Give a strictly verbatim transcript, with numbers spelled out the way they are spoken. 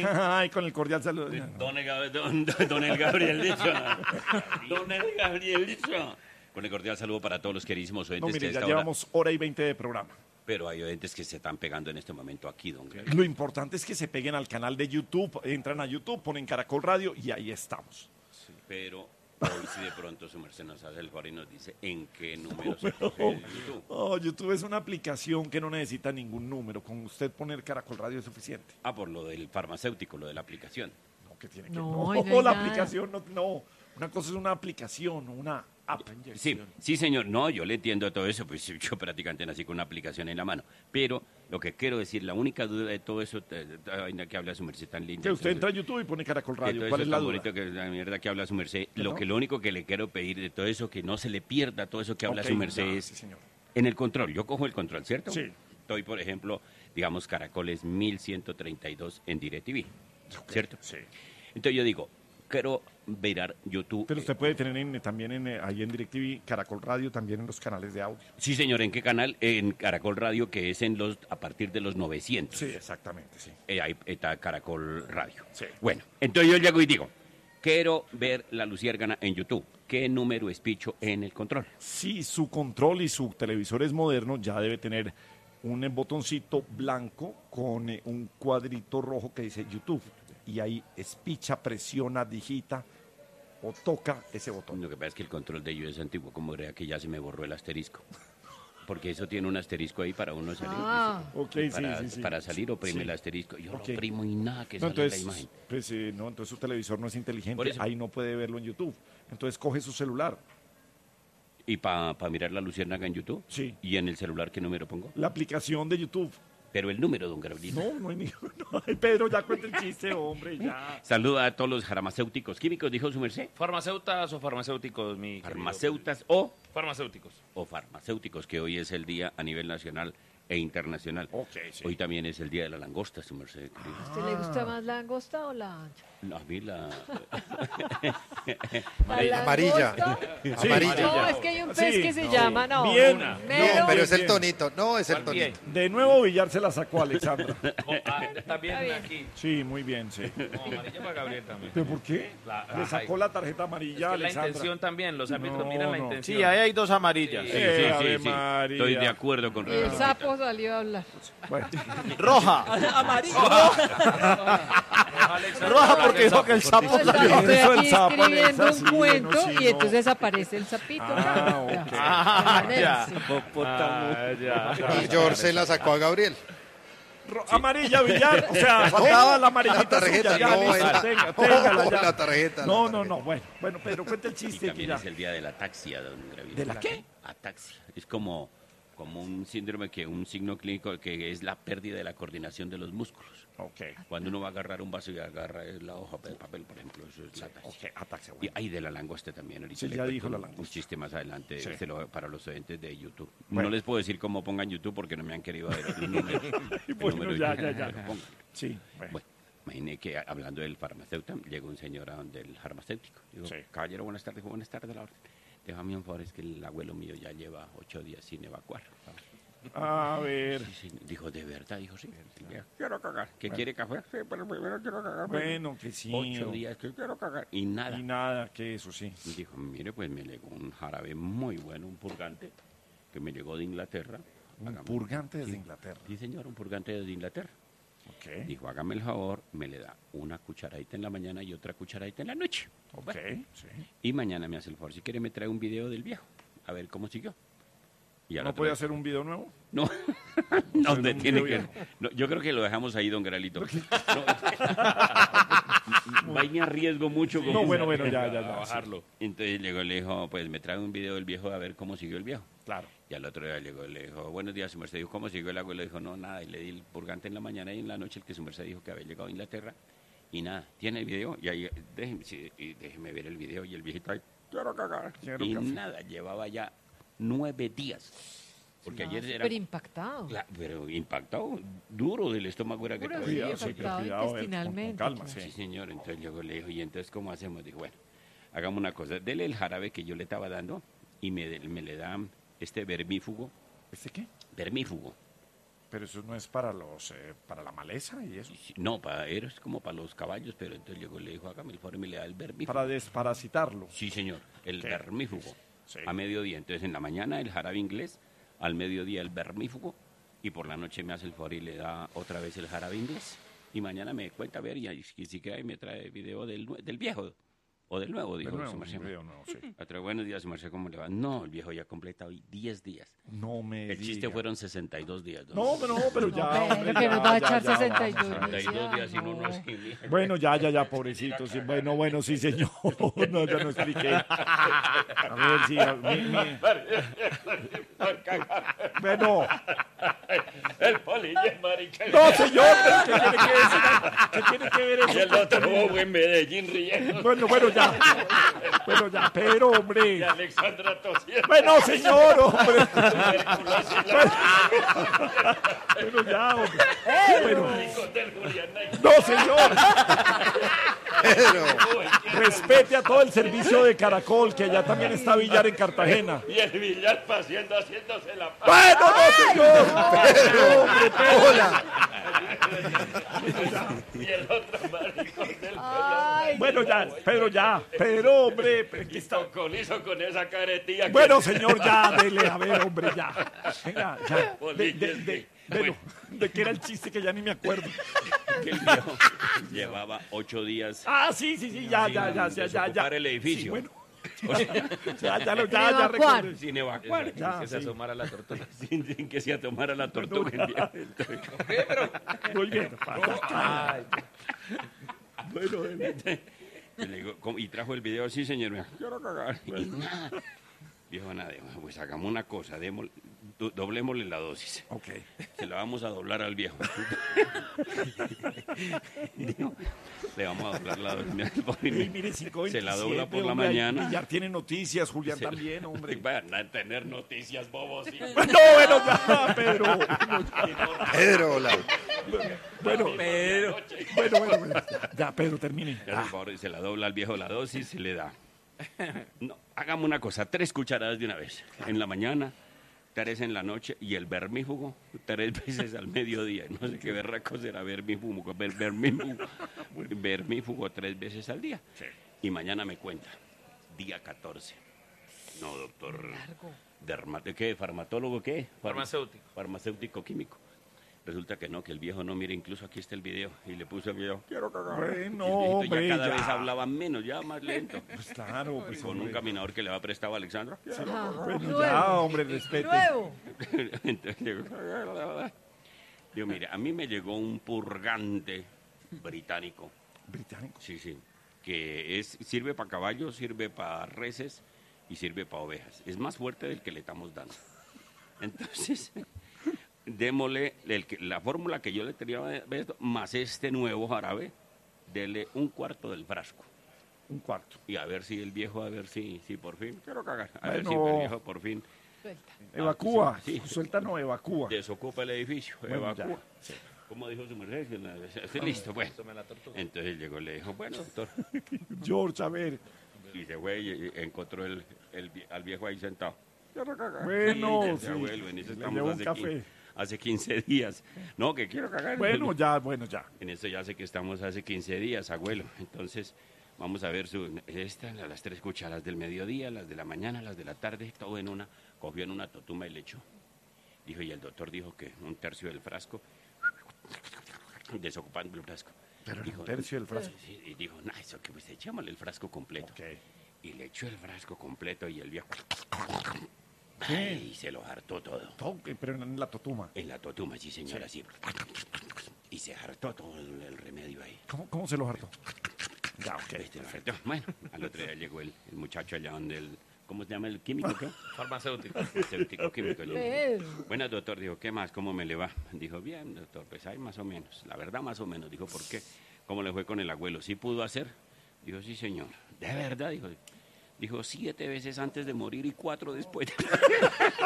Ay, con el cordial saludo. Don, el, don, don el Gabriel dicho. Don el Gabriel dicho. Con el cordial saludo para todos los queridísimos oyentes. No, mire, que ya esta llevamos hora... hora y veinte de programa. Pero hay oyentes que se están pegando en este momento aquí, don Gabriel. Lo importante es que se peguen al canal de YouTube, entran a YouTube, ponen Caracol Radio y ahí estamos. Sí, pero hoy si de pronto su merced nos hace el favor y nos dice en qué número se coge el YouTube. Oh, YouTube es una aplicación que no necesita ningún número. Con usted poner Caracol Radio es suficiente. Ah, por lo del farmacéutico, lo de la aplicación. No, que tiene que... No, No, ahí no hay la nada. aplicación no, no. Una cosa es una aplicación, una app. Sí, sí, señor. No, yo le entiendo todo eso, pues yo prácticamente nací con una aplicación en la mano. Pero lo que quiero decir, la única duda de todo eso, eh, la vaina que habla su merced tan linda. Que usted entonces, entra a YouTube y pone Caracol que Radio. todo ¿Cuál eso es la tan duda? bonito que la mierda que habla su merced. ¿Que Lo no? que lo único que le quiero pedir de todo eso, que no se le pierda todo eso que habla Ok, su merced ya, es sí, señor. en el control. Yo cojo el control, ¿cierto? Sí. Estoy, por ejemplo, digamos, Caracoles mil ciento treinta y dos en DirecTV, Ok, ¿cierto? Sí. Entonces yo digo, quiero mirar YouTube. Pero usted puede tener en- también en, eh, ahí en DirecTV, Caracol Radio, también en los canales de audio. Sí, señor, ¿en qué canal? En Caracol Radio, que es en los a partir de los novecientos. Sí, exactamente, sí. Eh, ahí está Caracol Radio. Sí. Bueno, entonces yo llego y digo, quiero ver la Luciérgana en YouTube. ¿Qué número es picho en el control? Si su control y su televisor es moderno, ya debe tener un eh, botoncito blanco con eh, un cuadrito rojo que dice YouTube. Y ahí espicha, presiona, digita o toca ese botón. Lo que pasa es que el control de ellos es antiguo, como crea que ya se me borró el asterisco. Porque eso tiene un asterisco ahí para uno salir. Ah. Ok, sí, para, sí, sí. para salir oprime Sí. el asterisco. Yo Ok. lo oprimo y nada que No, sale entonces, la imagen. pues, eh, no, entonces su televisor no es Por inteligente, eso. ahí no puede verlo en YouTube. Entonces coge su celular, ¿Y para mirar la Luciérnaga en YouTube? Sí. ¿Y en el celular qué número pongo? la aplicación de YouTube. Pero el número, don Gabrielito. No, no hay ninguno. Ay, Pedro, ya cuenta el chiste, hombre, ya. Saluda a todos los farmacéuticos químicos, dijo su merced. Farmacéutas o farmacéuticos, mi querido. Farmacéutas o, Farmacéuticos. o farmacéuticos, que hoy es el día a nivel nacional e internacional. Ok, sí. Hoy también es el día de la langosta, su merced. querido. ¿A usted le gusta más la angosta o la ancha? No, a mí la... ¿La Amarilla. langosta? Amarilla. No, es que hay un pez Sí, que se no. llama, no. Bien. una. No, Melo. No, pero es el Bien. tonito. No, es el ¿Cuál pie? tonito. De nuevo Villar se la sacó Alexandra. Oh, ah, también Está bien. aquí. Sí, muy bien, sí. No, amarilla para Gabriel también. ¿Pero por qué? La- Le sacó ay. la tarjeta Es amarilla que a la Alexandra. intención también, los árbitros No, miran la no. intención. Sí, ahí hay dos amarillas. Sí, Eh, sí, sí, Ave sí. María. Estoy de acuerdo con Y el Roberto. sapo salió a hablar. Bueno, Roja. Roja porque dijo que el sapo No, está- salió. estoy Eso el aquí sapo, escribiendo Alexa, un sí, cuento bueno, sí, y no. entonces aparece el sapito. Ah, Ya. ok. Ah, ya. Sí. Ah, ya. Y George se la sacó a Gabriel. Ro- Amarilla, Villar. O sea, faltaba la amarillita La tarjeta, suya. Ya, no, listo, la- tenga, no, téngala ya. la tarjeta, la No, no, tarjeta. no. Bueno, bueno, Pedro, cuenta el Y chiste. que también ya. es el día de la ataxia, don Gabriel. ¿De la qué? Ataxia. Es como, como un síndrome, que un signo clínico que es la pérdida de la coordinación de los músculos. Ok. Cuando uno va a agarrar un vaso y agarra la hoja de papel, por ejemplo, eso es la ataxia. Ok, ataxia. Y Bueno. hay de la langosta también. Ahorita Sí, le ya cuento dijo la un- langosta. Un chiste más adelante Sí. se lo- para los oyentes de YouTube. Bueno. No les puedo decir cómo pongan YouTube porque no me han querido ver el número. el Bueno, número ya, y- ya, ya. Pongan. Sí, bueno. Bueno, imagine que hablando del farmacéutico, llegó un señor a donde el farmacéutico. Dijo, Sí. caballero, buenas tardes. Dijo, buenas tardes, la orden. Déjame un favor, es que el abuelo mío ya lleva ocho días sin evacuar. A ver. Sí, sí. Dijo, ¿de verdad? Dijo, sí. Ya, quiero cagar. ¿Que quiere café? Sí, pero primero quiero cagar. Bueno, que sí. Ocho días que quiero cagar. Y nada. Y nada, que eso sí. Y dijo, mire, pues me llegó un jarabe muy bueno, un purgante, que me llegó de Inglaterra. Un Hágame- purgante desde Sí. Inglaterra. Sí, señor, un purgante desde Inglaterra. Ok. Dijo, hágame el favor, me le da una cucharadita en la mañana y otra cucharadita en la noche. Ok. Sí. Y mañana me hace el favor, si quiere me trae un video del viejo, a ver cómo siguió. Y al ¿No otro puede día- hacer un video nuevo? No, no, un me tiene video que... no, yo creo que lo dejamos ahí, don Gralito. No, vaina arriesgo mucho. con No, eso. bueno, bueno, ya, ya, A ya. sí. bajarlo. Entonces llegó y le dijo, pues me trae un video del viejo a ver cómo siguió el viejo. Claro. Y al otro día llegó y le dijo, buenos días, su merced. Dijo, ¿cómo siguió el abuelo? Dijo, no, nada. Y le di el purgante en la mañana y en la noche el que su merced dijo que había llegado a Inglaterra. Y nada, tiene el video. Y ahí, déjeme, sí, y déjeme ver el video. Y el viejito ahí, quiero cagar. Quiero y café. nada, llevaba ya nueve días. Porque ayer era... Súper impactado. Cla- pero impactado, duro del estómago era que Duro, traía. sí, Cuidado, sí, impactado cuidado, eh, con- intestinalmente, Con calma, claro. Sí, sí. señor. Entonces llegó y le dijo, ¿y entonces cómo hacemos? Dijo, bueno, hagamos una cosa. Dele el jarabe que yo le estaba dando y me, de- me le da este vermífugo. ¿Este qué? Vermífugo. Pero eso no es para los, eh, para la maleza y eso. Sí, no, para, era como para los caballos, pero entonces llegó y le dijo, hágame el favor y me le da el vermífugo. Para desparasitarlo. Sí, señor, el ¿Qué? vermífugo. Sí. A mediodía. Entonces, en la mañana el jarabe inglés, al mediodía el vermífugo, y por la noche me hace el favor y le da otra vez el jarabe inglés. Y mañana me cuenta a ver, y, y si queda y me trae video del, nue- del viejo, o del nuevo, dijo De nuevo, su merced. video nuevo, sí. Otra, buenos días, su merced, ¿cómo le va? No, el viejo ya completa hoy diez días. No me El chiste diga. fueron sesenta y dos días. don No, César. pero no, pero ya, pero hombre, que ya, nos va a ya, echar ya, sesenta y dos. vamos a- sesenta y dos días sin uno No. sin... Bueno, ya, ya, ya, pobrecito. Sí, bueno, bueno, sí, señor. No, ya no expliqué. A ver, sí. a- mi- mi- Bueno, El polillo, marica. no, señor, pero ¿qué tiene que decir? ¿Qué tiene que ver Y eso? el otro bobo en Medellín riendo. Bueno, bueno, ya. Bueno, ya, pero, Y hombre. Alexandra tosiendo. Bueno, señor, hombre. Bueno, ya, hombre. Bueno, no, señor. Pero, Respete a todo el servicio de Caracol, que allá también está Villar en Cartagena. Y el billar paseando, haciéndose la paz. Bueno, no, señor. No, hombre, pero. hola. Y el otro maricón del Ay, Bueno, ya, Pedro, ya. Pero, hombre, pero aquí está. pelo con hizo con esa caretilla. Bueno, señor, ya, dele, a ver, hombre, ya. Venga, ya. De, de, de, bueno, ¿de qué era el chiste que ya ni me acuerdo? Que el viejo llevaba ocho días Ah, sí, sí, sí, ya, ya, ya, ya, ya, ya. desocupar el edificio. Sí, bueno. Ya, ya, lo- ya, ya Evacuar. recuerdo. sin evacuar. Ya, que se sí. asomara la tortuga. Sin, sin que se tomara la tortuga. el viejo. Entonces, Muy bien. Ay, Bueno, eh, yo le digo, ¿cómo? Y trajo el video, sí, señor. me- Quiero cagar. Y nada. Viejo, nada, pues hagamos una cosa, démosle- do- doblémosle la dosis. ok. Se la vamos a doblar al viejo. Digo, le vamos a doblar la dosis. Mira, el pobre Y niño. mire, cinco Se la veintisiete, dobla por la hombre, ahí mañana. Villar tiene noticias, Julián Se la- también, hombre. Van a tener noticias, bobos. sí. No, bueno, ya, Pedro. Pedro, hola. Bueno, Pero... bueno, bueno, bueno. Ya, Pedro, termine. Ya, por favor, se la dobla al viejo la dosis y le da. No, hagamos una cosa, tres cucharadas de una vez. En la mañana, tres en la noche y el vermífugo tres veces al mediodía. No sé qué berraco será vermífugo, ver- vermífugo, vermífugo tres veces al día. Y mañana me cuenta, día catorce. No, doctor. Dermat ¿Qué? ¿Farmatólogo qué? Far- Farmacéutico. Farmacéutico químico. Resulta que no, que el viejo no, mire, incluso aquí está el video. Y le puso el video, quiero cagar. Bueno, Y el viejito hombre, ya cada ya. vez hablaba menos, ya más lento. Pues claro, pues Con un hombre. caminador que le va prestado a Alexandra. ah, Bueno, nuevo. ya, hombre, respete. Nuevo. Entonces llegó, digo, mire, a mí me llegó un purgante británico. Británico. Sí, sí. Que es, sirve para caballos, sirve para reses y sirve para ovejas. Es más fuerte del que le estamos dando. Entonces, démosle el que- la fórmula que yo le tenía de esto, más este nuevo jarabe, dele un cuarto del frasco. Un cuarto. Y a ver si el viejo, a ver si, si por fin, quiero cagar, a ver si Bueno. el viejo por fin Suelta. Evacúa. sí, sí. Suelta, no, evacúa. desocupa el edificio, Bueno, ya. evacúa. Como dijo su merced, que la- estoy listo, bueno. tome la tortuga. Entonces llegó y le dijo, bueno, doctor. George, a ver. Y se fue y y encontró el, el vie- al viejo ahí sentado. Quiero cagar. Bueno, Y dice, sí. abuelo, en eso Le estamos llevó un hace, café. quin- hace quince días. No, que quiero cagar. Bueno, ya, bueno, ya. En esto ya sé que estamos hace quince días, abuelo. Entonces, vamos a ver su, esta, las tres cucharas del mediodía, las de la mañana, las de la tarde, todo en una. Cogió en una totuma y le echó. Dijo, y el doctor dijo que un tercio del frasco, desocupando el frasco. Pero Dijo, un tercio del frasco. Sí, y dijo, no, eso que pues echémosle el frasco completo. Ok. Y le echó el frasco completo y el viejo. ¿Qué? Y se lo hartó todo. Toque, pero en la totuma. En la totuma, sí, señora, así. Y se hartó todo el, el remedio ahí. ¿Cómo, cómo se lo hartó? Ya, ok. Este, lo hartó. Bueno, al otro día llegó el, el muchacho allá donde el. ¿Cómo se llama el químico? ¿Qué? Farmacéutico. Farmacéutico químico. Le dijo, Pedro. bueno, doctor, dijo, ¿qué más? ¿Cómo me le va? Dijo, bien, doctor, pues hay más o menos. La verdad, más o menos. Dijo, ¿por qué? ¿Cómo le fue con el abuelo? ¿Sí pudo hacer? Dijo, sí, señor. ¿De verdad? Dijo, dijo siete veces antes de morir y cuatro después.